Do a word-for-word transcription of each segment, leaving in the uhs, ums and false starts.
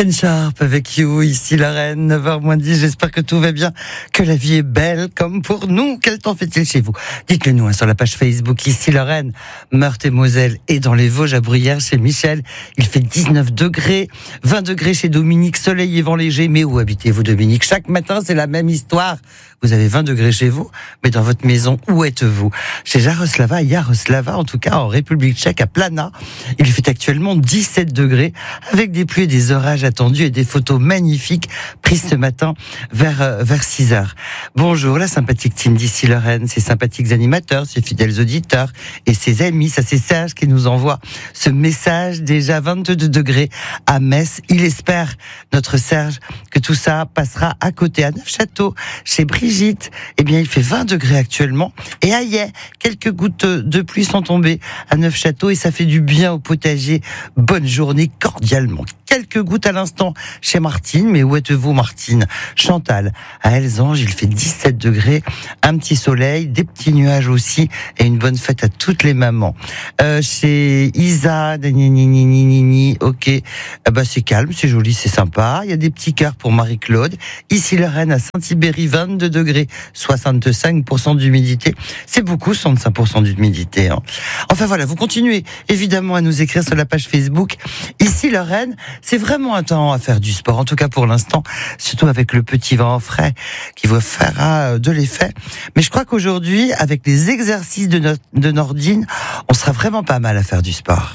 Ben Sharp avec You, ici la reine, neuf heures moins dix, j'espère que tout va bien, que la vie est belle comme pour nous. Quel temps fait-il chez vous? Dites-le nous hein, sur la page Facebook, ici la reine, Meurthe et Moselle, et dans les Vosges à Bruyères chez Michel, il fait dix-neuf degrés, vingt degrés chez Dominique, soleil et vent léger. Mais où habitez-vous Dominique? Chaque matin c'est la même histoire. Vous avez vingt degrés chez vous, mais dans votre maison, où êtes-vous? Chez Jaroslava, Jaroslava, en tout cas en République tchèque, à Plana, il fait actuellement dix-sept degrés, avec des pluies et des orages attendus et des photos magnifiques prises ce matin vers, euh, vers six heures. Bonjour, la sympathique team d'ici Lorraine, ses sympathiques animateurs, ses fidèles auditeurs et ses amis. Ça, c'est Serge qui nous envoie ce message, déjà vingt-deux degrés à Metz. Il espère, notre Serge, que tout ça passera à côté, à Neufchâteau, chez Brigitte. Eh bien, il fait vingt degrés actuellement. Et à Yé, quelques gouttes de pluie sont tombées à Neufchâteau et ça fait du bien au potager. Bonne journée, cordialement. Quelques gouttes à l'instant chez Martine. Mais où êtes-vous, Martine? Chantal, à Elzange, il fait dix-sept degrés. Un petit soleil, des petits nuages aussi et une bonne fête à toutes les mamans. Euh, chez Isa, ni, ni, ni, ni, ni, ni, ok. Eh ben, c'est calme, c'est joli, c'est sympa. Il y a des petits cœurs pour Marie-Claude. Ici, la reine à Saint-Ibéry, vingt-deux degrés, soixante-cinq pour cent d'humidité. C'est beaucoup, soixante-cinq pour cent d'humidité. Hein. Enfin voilà, vous continuez évidemment à nous écrire sur la page Facebook. Ici, la reine, c'est vraiment un temps à faire du sport, en tout cas pour l'instant, surtout avec le petit vent frais qui va faire de l'effet. Mais je crois qu'aujourd'hui, avec les exercices de, no- de Nordine, on sera vraiment pas mal à faire du sport.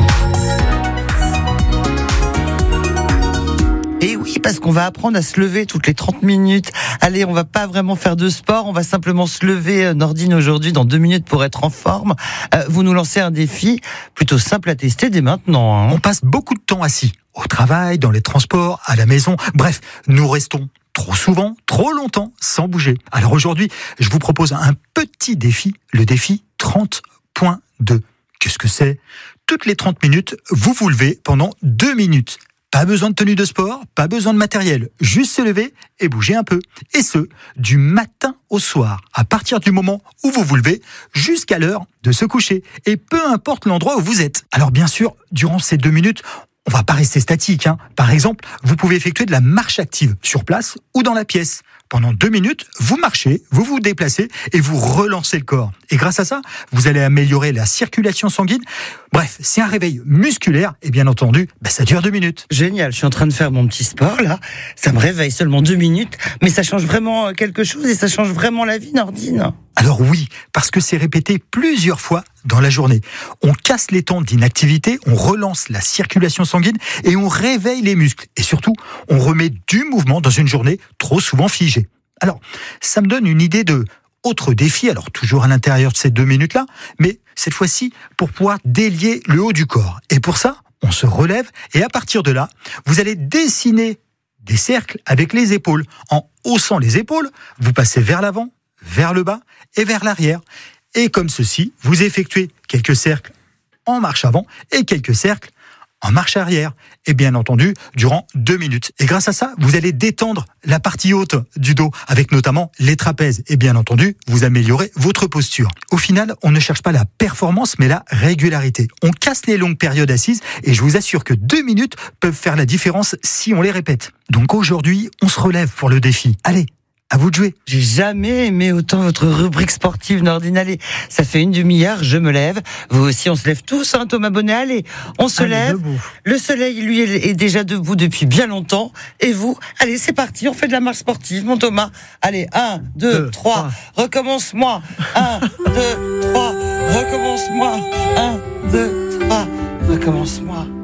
Et oui, parce qu'on va apprendre à se lever toutes les trente minutes. Allez, on va pas vraiment faire de sport, on va simplement se lever, Nordine, aujourd'hui, dans deux minutes pour être en forme. Euh, vous nous lancez un défi plutôt simple à tester dès maintenant. Hein. On passe beaucoup de temps assis, au travail, dans les transports, à la maison. Bref, nous restons trop souvent, trop longtemps, sans bouger. Alors aujourd'hui, je vous propose un petit défi, le défi trente point deux. Qu'est-ce que c'est? Toutes les trente minutes, vous vous levez pendant deux minutes. Pas besoin de tenue de sport, pas besoin de matériel, juste se lever et bouger un peu. Et ce, du matin au soir, à partir du moment où vous vous levez, jusqu'à l'heure de se coucher. Et peu importe l'endroit où vous êtes. Alors bien sûr, durant ces deux minutes, on va pas rester statique. Hein. Par exemple, vous pouvez effectuer de la marche active, sur place ou dans la pièce. Pendant deux minutes, vous marchez, vous vous déplacez et vous relancez le corps. Et grâce à ça, vous allez améliorer la circulation sanguine. Bref, c'est un réveil musculaire et bien entendu, bah, ça dure deux minutes. Génial, je suis en train de faire mon petit sport là. Ça me réveille seulement deux minutes, mais ça change vraiment quelque chose et ça change vraiment la vie, Nordine. Alors oui, parce que c'est répété plusieurs fois dans la journée. On casse les temps d'inactivité, on relance la circulation sanguine et on réveille les muscles. Et surtout, on remet du mouvement dans une journée trop souvent figée. Alors, ça me donne une idée de autre défi, alors toujours à l'intérieur de ces deux minutes-là, mais cette fois-ci pour pouvoir délier le haut du corps. Et pour ça, on se relève et à partir de là, vous allez dessiner des cercles avec les épaules. En haussant les épaules, vous passez vers l'avant, vers le bas et vers l'arrière. Et comme ceci, vous effectuez quelques cercles en marche avant et quelques cercles en marche arrière. Et bien entendu, durant deux minutes. Et grâce à ça, vous allez détendre la partie haute du dos, avec notamment les trapèzes. Et bien entendu, vous améliorez votre posture. Au final, on ne cherche pas la performance, mais la régularité. On casse les longues périodes assises, et je vous assure que deux minutes peuvent faire la différence si on les répète. Donc aujourd'hui, on se relève pour le défi. Allez, à vous de jouer. J'ai jamais aimé autant votre rubrique sportive, Nordine. Allez, ça fait une demi-heure, je me lève. Vous aussi, on se lève tous, hein, Thomas Bonnet. Allez, on se allez, lève. Debout. Le soleil, lui, est déjà debout depuis bien longtemps. Et vous, allez, c'est parti, on fait de la marche sportive, mon Thomas. Allez, un, deux, trois, recommence-moi. un, deux, trois, recommence-moi. un, deux, trois, recommence-moi.